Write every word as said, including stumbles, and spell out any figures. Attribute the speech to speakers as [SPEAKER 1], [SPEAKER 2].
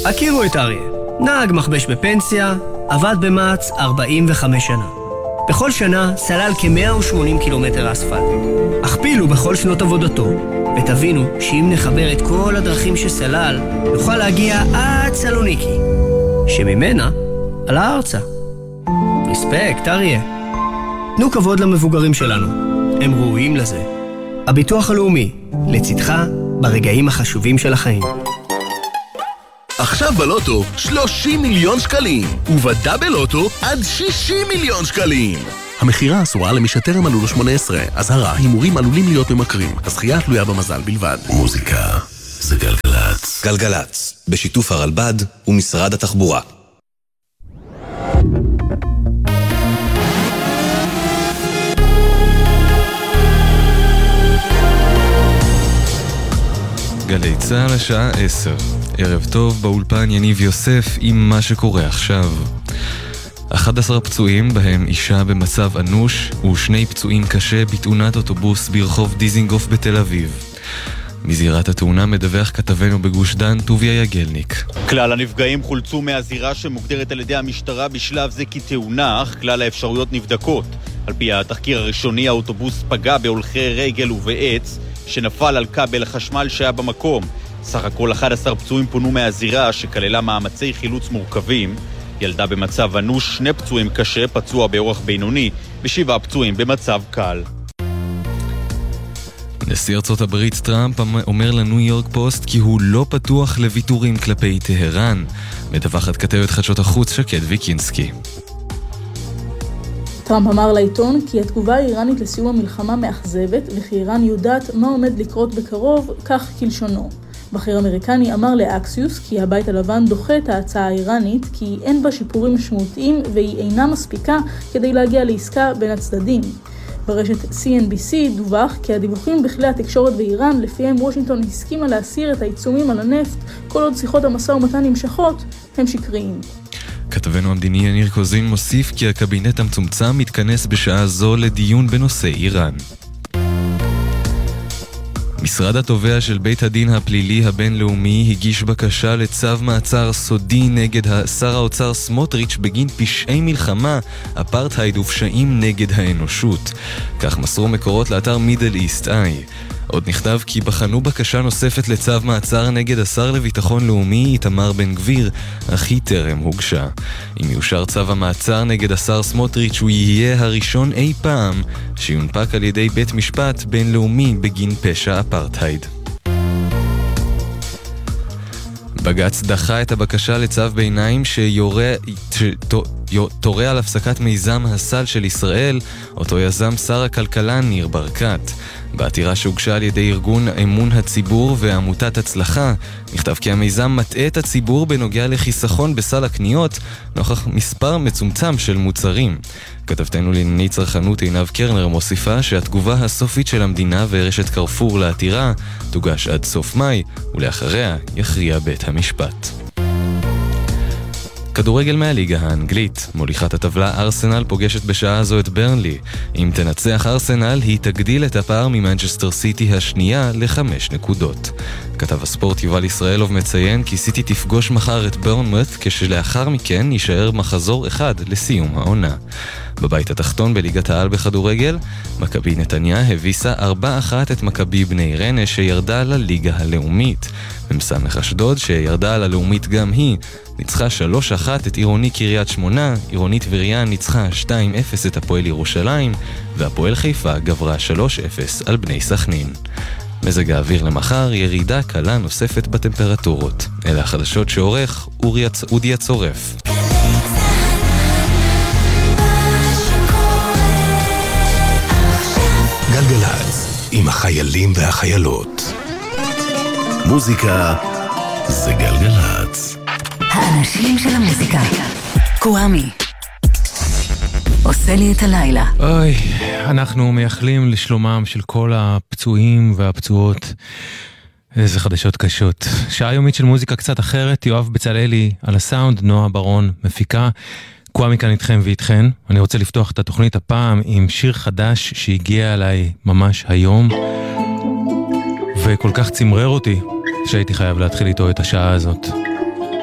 [SPEAKER 1] הכירו את אריה. נהג מכבש בפנסיה, עבד במעץ ארבעים וחמש שנה. בכל שנה סלל כ-מאה ושמונים קילומטר אספלט. הכפילו בכל שנות עבודתו, ותבינו שאם נחבר את כל הדרכים שסלל, נוכל להגיע עד סלוניקי, שממנה עלה ארצה. רספקט, אריה. תנו כבוד למבוגרים שלנו, הם ראויים לזה. הביטוח הלאומי, לצדך ברגעים החשובים של החיים.
[SPEAKER 2] עכשיו בלוטו שלושים מיליון שקלים, ובדאבל לוטו עד שישים מיליון שקלים. המחירה אסורה למי שטרם מלאו לו שמונה עשרה. אזהרה, הימורים עלולים להיות ממכרים. הזכייה תלויה במזל בלבד.
[SPEAKER 3] מוזיקה זה גלגלץ.
[SPEAKER 4] גלגלץ, בשיתוף הרלב"ד ומשרד התחבורה.
[SPEAKER 5] גלי צהל השעה עשר. ערב טוב, באולפן יניב יוסף עם מה שקורה עכשיו. אחד עשר פצועים, בהם אישה במצב אנוש ושני פצועים קשה בתאונת אוטובוס ברחוב דיזינגוף בתל אביב. מזירת התאונה מדווח כתבנו בגוש דן טוביה יגלניק.
[SPEAKER 6] כלל הנפגעים חולצו מהזירה שמוגדרת על ידי המשטרה בשלב זה כתאונה, אך כלל האפשרויות נבדקות. על פי התחקיר הראשוני, האוטובוס פגע בהולכי רגל ובעץ שנפל על כבל חשמל שהיה במקום. סך הכל אחד עשר פצועים פונו מהזירה שכללה מאמצי חילוץ מורכבים. ילדה במצב אנוש, שני פצועים קשה, פצוע באורח בינוני, ושבעה פצועים במצב קל.
[SPEAKER 5] נשיא ארצות הברית טראמפ אומר לניו יורק פוסט כי הוא לא פתוח לוויתורים כלפי טהרן. מדווחת כתבת חדשות החוץ שקד ויקינסקי.
[SPEAKER 7] טראמפ אמר לעיתון כי התגובה האיראנית לסיום המלחמה מאכזבת וכי איראן יודעת מה עומד לקרות בקרוב, כך כלשונו. בכיר אמריקני אמר לאקסיוס כי הבית הלבן דוחה את ההצעה האיראנית כי אין בה שיפורים משמעותיים והיא אינה מספיקה כדי להגיע לעסקה בין הצדדים. ברשת סי אן בי סי דווח כי הדיווחים בכלי התקשורת באיראן לפיהם וושינגטון הסכימה להסיר את העיצומים על הנפט כל עוד שיחות המשא ומתן נמשכות הם שקריים.
[SPEAKER 5] כתבנו המדיני יניר קוזין מוסיף כי הקבינט המצומצם מתכנס בשעה זו לדיון בנושא איראן. משרד התובע של בית הדין הפלילי הבינלאומי הגיש בקשה לצו מעצר סודי נגד שר האוצר סמוטריץ' בגין פשעי מלחמה, אפרטהייד ופשעים נגד האנושות. כך מסרו מקורות לאתר מידל איסט איי. עוד נכתב כי בחנו בקשה נוספת לצו מעצר נגד השר לביטחון לאומי איתמר בן גביר, אך היא טרם הוגשה. אם יאושר צו המעצר נגד השר סמוטריץ' הוא יהיה הראשון אי פעם שיונפק על ידי בית משפט בינלאומי בגין פשע אפרטהייד. בג"ץ דחה את הבקשה לצו ביניים שיורה תורה על הפסקת מיזם הסל של ישראל, אותו יזם שר הכלכלה ניר ברקת. בעתירה שהוגשה על ידי ארגון אמון הציבור ועמותת הצלחה, נכתב כי המיזם מטעה את הציבור בנוגע לחיסכון בסל הקניות, נוכח מספר מצומצם של מוצרים. כתבתנו לענייני צרכנות עינב קרנר מוסיפה שהתגובה הסופית של המדינה ורשת קרפור לעתירה תוגש עד סוף מאי, ולאחריה יכריע בית המשפט. כדורגל מהליגה האנגלית. מוליכת הטבלה ארסנל פוגשת בשעה הזו את ברנלי. אם תנצח ארסנל, היא תגדיל את הפער ממנצ'סטר סיטי השנייה לחמש נקודות. כתב הספורט יובל ישראלוב מציין כי סיטי תפגוש מחר את ברנמות' כשלאחר מכן יישאר מחזור אחד לסיום העונה. בבית התחתון בליגת העל בכדורגל, מכבי נתניה הביסה ארבע אחת את מכבי בני ריינה שירדה לליגה הלאומית. ממסמך אשדוד שירדה ללאומית גם היא, ניצחה שלוש אחת את עירוני קריית שמונה, עירוני טבריה ניצחה שתיים אפס את הפועל ירושלים, והפועל חיפה גברה שלוש אפס על בני סכנין. מזג האוויר למחר, ירידה קלה נוספת בטמפרטורות. אלה החדשות שעורך אודי הצורף.
[SPEAKER 3] גלגלץ, עם החיילים והחיילות. מוזיקה זה גלגלץ.
[SPEAKER 8] האנשים של המוזיקה. קוואמי. עושה לי את הלילה.
[SPEAKER 9] אוי, אנחנו מייחלים לשלומם של כל הפצועים והפצועות. איזה חדשות קשות. שעה יומית של מוזיקה קצת אחרת, יואב בצלאלי על הסאונד, נועה ברון מפיקה. קוואמי כאן איתכם ואיתכן. אני רוצה לפתוח את התוכנית הפעם עם שיר חדש שהגיע אליי ממש היום, וכל כך צמרר אותי שהייתי חייב להתחיל איתו את השעה הזאת.